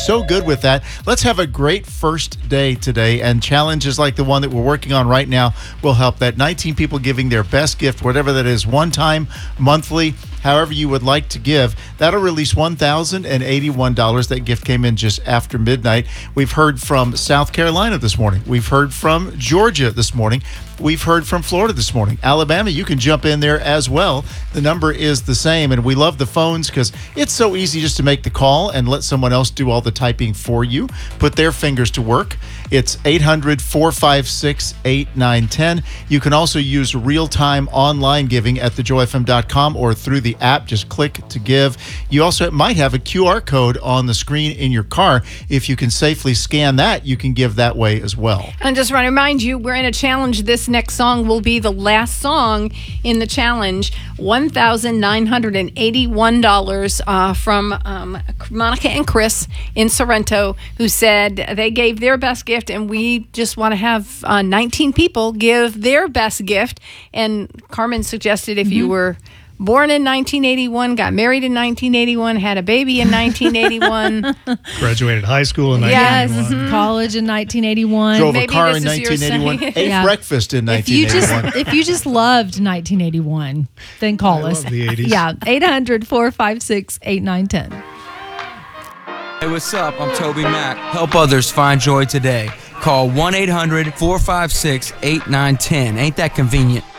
so good with that. Let's have a great first day today, and challenges like the one that we're working on right now will help that. 19 people giving their best gift, whatever that is, one time, monthly, however you would like to give. That'll release $1,081. That gift came in just after midnight. We've heard from South Carolina this morning. We've heard from Georgia this morning. We've heard from Florida this morning. Alabama, you can jump in there as well. The number is the same, and we love the phones because it's so easy just to make the call and let someone else do all the typing for you, put their fingers to work. It's 800-456-8910. You can also use real-time online giving at thejoyfm.com or through the app. Just click to give. You also might have a QR code on the screen in your car. If you can safely scan that, you can give that way as well. And just want to remind you, we're in a challenge. This next song will be the last song in the challenge. $1,981 from Monica and Chris in Sorrento, who said they gave their best gift, and we just want to have 19 people give their best gift. And Carmen suggested if you were born in 1981, got married in 1981, had a baby in 1981. Graduated high school in 1981. Yes, college in 1981. Drove Maybe a car this in is your 1981. saying. Ate breakfast in 1981. If you just loved 1981, then call us. Love the 80s. Yeah, 800-456-8910. Hey, what's up? I'm Toby Mack. Help others find joy today. Call 1-800-456-8910. Ain't that convenient?